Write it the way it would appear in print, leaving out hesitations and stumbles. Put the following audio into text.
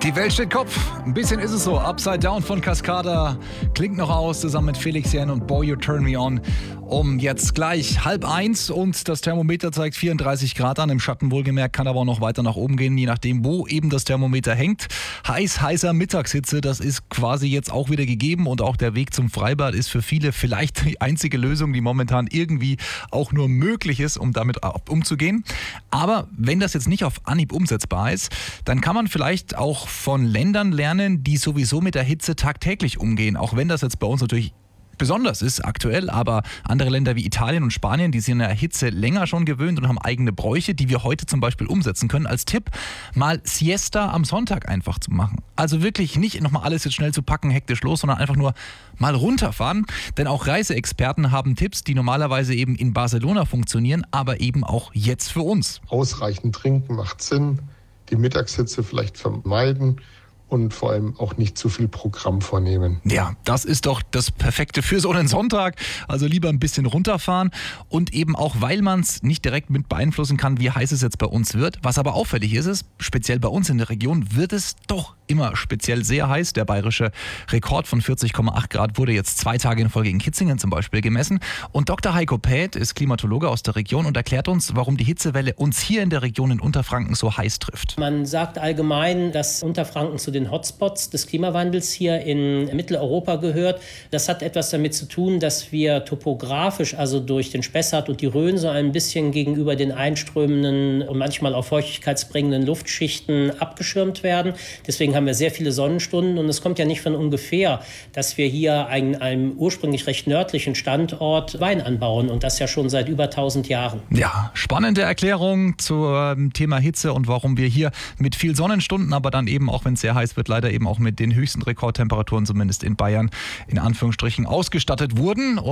Die Welt steht Kopf. Ein bisschen ist es so. Upside Down von Cascada klingt noch aus, zusammen mit Felix Jähn und Boy You Turn Me On. Um jetzt gleich 12:30 und das Thermometer zeigt 34 Grad an. Im Schatten wohlgemerkt, kann aber auch noch weiter nach oben gehen, je nachdem, wo eben das Thermometer hängt. Heißer Mittagshitze, das ist quasi jetzt auch wieder gegeben. Und auch der Weg zum Freibad ist für viele vielleicht die einzige Lösung, die momentan irgendwie auch nur möglich ist, um damit umzugehen. Aber wenn das jetzt nicht auf Anhieb umsetzbar ist, dann kann man vielleicht auch von Ländern lernen, die sowieso mit der Hitze tagtäglich umgehen. Auch wenn das jetzt bei uns natürlich besonders ist aktuell, aber andere Länder wie Italien und Spanien, die sind der Hitze länger schon gewöhnt und haben eigene Bräuche, die wir heute zum Beispiel umsetzen können. Als Tipp, mal Siesta am Sonntag einfach zu machen. Also wirklich nicht nochmal alles jetzt schnell zu packen, hektisch los, sondern einfach nur mal runterfahren. Denn auch Reiseexperten haben Tipps, die normalerweise eben in Barcelona funktionieren, aber eben auch jetzt für uns. Ausreichend trinken macht Sinn, die Mittagshitze vielleicht vermeiden und vor allem auch nicht zu viel Programm vornehmen. Ja, das ist doch das Perfekte für so einen Sonntag. Also lieber ein bisschen runterfahren und eben auch, weil man es nicht direkt mit beeinflussen kann, wie heiß es jetzt bei uns wird. Was aber auffällig ist, speziell bei uns in der Region wird es doch immer speziell sehr heiß. Der bayerische Rekord von 40,8 Grad wurde jetzt 2 Tage in Folge in Kitzingen zum Beispiel gemessen. Und Dr. Heiko Päth ist Klimatologe aus der Region und erklärt uns, warum die Hitzewelle uns hier in der Region in Unterfranken so heiß trifft. Man sagt allgemein, dass Unterfranken zu den Hotspots des Klimawandels hier in Mitteleuropa gehört. Das hat etwas damit zu tun, dass wir topografisch, also durch den Spessart und die Rhön, so ein bisschen gegenüber den einströmenden und manchmal auch feuchtigkeitsbringenden Luftschichten abgeschirmt werden. Deswegen haben wir sehr viele Sonnenstunden und es kommt ja nicht von ungefähr, dass wir hier einem ursprünglich recht nördlichen Standort Wein anbauen und das ja schon seit über 1000 Jahren. Ja, spannende Erklärung zum Thema Hitze und warum wir hier mit viel Sonnenstunden, aber dann eben auch, wenn es sehr heiß wird, leider eben auch mit den höchsten Rekordtemperaturen, zumindest in Bayern, in Anführungsstrichen ausgestattet wurden.